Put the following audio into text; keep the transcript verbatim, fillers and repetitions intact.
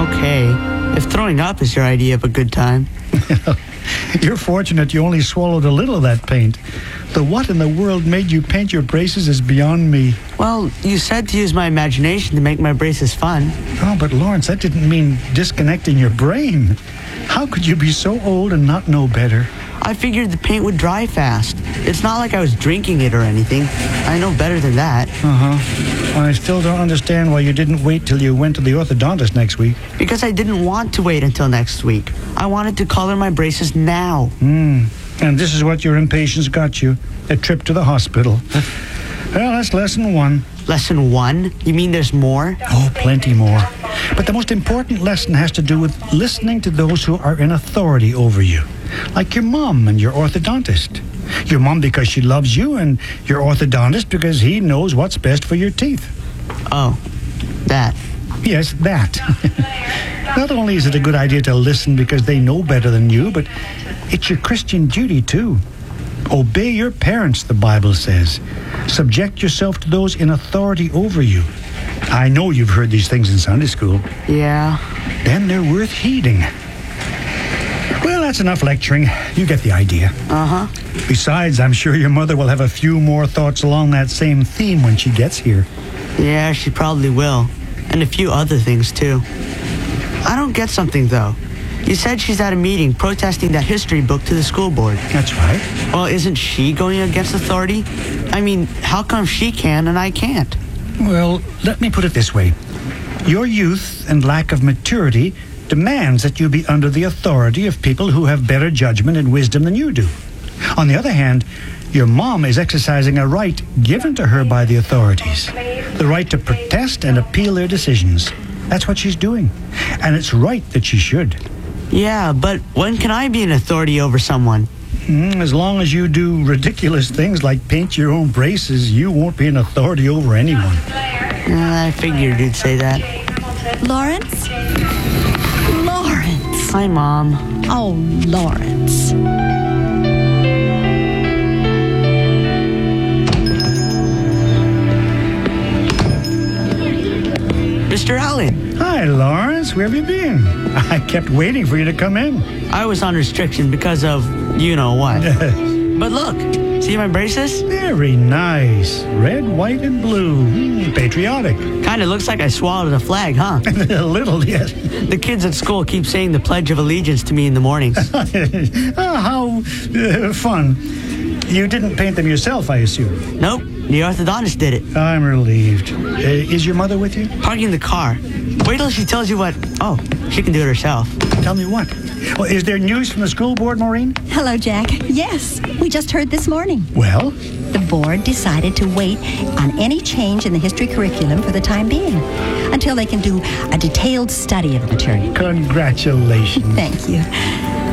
Okay. If throwing up is your idea of a good time. You're fortunate you only swallowed a little of that paint. The what in the world made you paint your braces is beyond me. Well, you said to use my imagination to make my braces fun. Oh, but Lawrence, that didn't mean disconnecting your brain. How could you be so old and not know better? I figured the paint would dry fast. It's not like I was drinking it or anything. I know better than that. Uh-huh. I still don't understand why you didn't wait till you went to the orthodontist next week. Because I didn't want to wait until next week. I wanted to color my braces now. Hmm. And this is what your impatience got you. A trip to the hospital. Well, that's lesson one. Lesson one? You mean there's more? Oh, plenty more. But the most important lesson has to do with listening to those who are in authority over you. Like your mom and your orthodontist. Your mom because she loves you, and your orthodontist because he knows what's best for your teeth. Oh, that. Yes, that. Not only is it a good idea to listen because they know better than you, but it's your Christian duty, too. Obey your parents, the Bible says. Subject yourself to those in authority over you. I know you've heard these things in Sunday school. Yeah. Then they're worth heeding. Well, that's enough lecturing. You get the idea. Uh-huh. Besides, I'm sure your mother will have a few more thoughts along that same theme when she gets here. Yeah, she probably will. And a few other things, too. I don't get something, though. You said she's at a meeting protesting that history book to the school board. That's right. Well, isn't she going against authority? I mean, how come she can and I can't? Well, let me put it this way. Your youth and lack of maturity demands that you be under the authority of people who have better judgment and wisdom than you do. On the other hand, your mom is exercising a right given to her by the authorities. The right to protest and appeal their decisions. That's what she's doing. And it's right that she should. Yeah, but when can I be an authority over someone? Mm, as long as you do ridiculous things like paint your own braces, you won't be an authority over anyone. Uh, I figured you'd say that. Lawrence? Lawrence. Hi, Mom. Oh, Lawrence. Mister Allen. Hi, Lawrence. Where have you been? I kept waiting for you to come in. I was on restriction because of you know what. But look, see my braces? Very nice. Red, white, and blue. Mm, patriotic. Kind of looks like I swallowed a flag, huh? A little, yes. The kids at school keep saying the Pledge of Allegiance to me in the mornings. Oh, how uh, fun. You didn't paint them yourself, I assume. Nope, the orthodontist did it. I'm relieved. Uh, is your mother with you? Parking the car. Wait till she tells you what... Oh, she can do it herself. Tell me what? Well, is there news from the school board, Maureen? Hello, Jack. Yes, we just heard this morning. Well? The board decided to wait on any change in the history curriculum for the time being until they can do a detailed study of the material. Congratulations. Thank you.